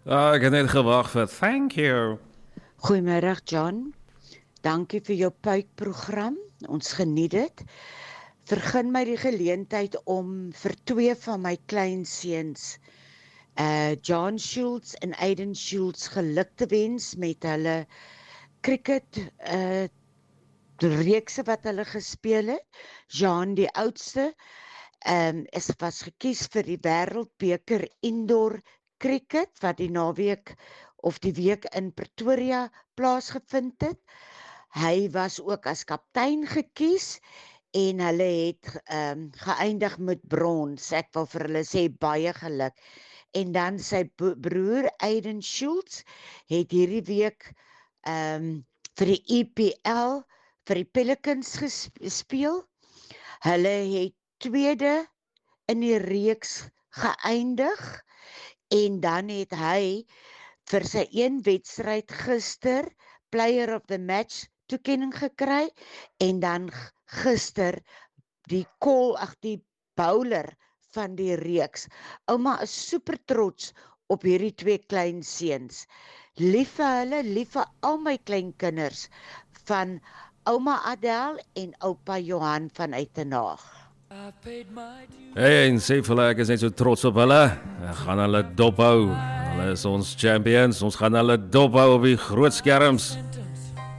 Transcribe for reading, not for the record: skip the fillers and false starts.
Ek het net gewag vir thank you. Goeiemiddag John. Dankie vir jou puikprogram. Ons geniet dit. Vergun my die geleentheid om vir twee van my kleinseuns, John Schultz en Aiden Schultz, geluk te wens met hulle cricket reekse wat hulle gespeel het. Jean, die oudste, was gekies vir die Wêreldbeker Indoor Cricket wat die naweek of die week in Pretoria plaasgevind het. Hy was ook as kaptein gekies en hulle het geëindig met brons. Ek wil vir hulle sê baie geluk. En dan sy broer Aiden Schultz het hierdie week vir die EPL vir die Pelicans gespeel. Hulle het tweede in die reeks geëindig en dan het hy vir sy een wedstryd gister Player of the Match toekenning gekry en dan gister die bowler van die reeks. Ouma is super trots op hierdie twee klein seuns. Lief vir hulle, lief vir al my kleinkinders van ouma Adele en oupa Johan van Uitenhaag. Hey, en sê vir hulle, ek is net so trots op hulle. Ek gaan hulle dophou. Hulle is ons champions. Ons gaan hulle dophou op die groot skerms.